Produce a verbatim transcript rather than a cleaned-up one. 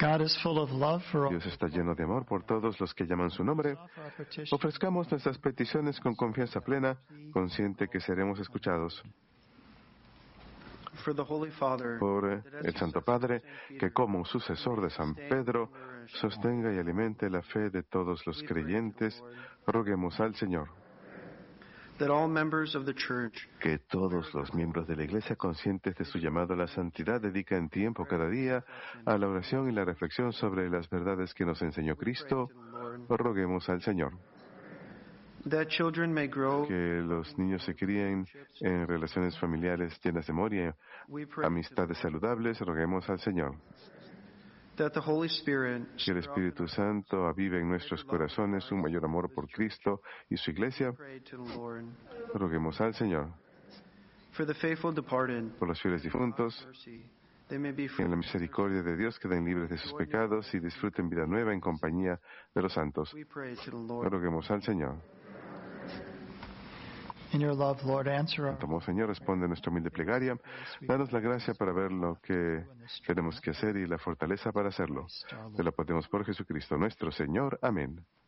Dios está lleno de amor por todos los que llaman su nombre. Ofrezcamos nuestras peticiones con confianza plena, consciente que seremos escuchados. Por el Santo Padre, que como sucesor de San Pedro, sostenga y alimente la fe de todos los creyentes, roguemos al Señor. Que todos los miembros de la Iglesia, conscientes de su llamado a la santidad, dediquen tiempo cada día a la oración y la reflexión sobre las verdades que nos enseñó Cristo, roguemos al Señor. Que los niños se críen en relaciones familiares llenas de amor y amistades saludables, roguemos al Señor. Que el Espíritu Santo avive en nuestros corazones un mayor amor por Cristo y su Iglesia, roguemos al Señor. Por los fieles difuntos, en la misericordia de Dios queden libres de sus pecados y disfruten vida nueva en compañía de los santos, roguemos al Señor. Amor Señor, responde a nuestra humilde plegaria. Danos la gracia para ver lo que tenemos que hacer y la fortaleza para hacerlo. Te lo pedimos por Jesucristo nuestro Señor. Amén.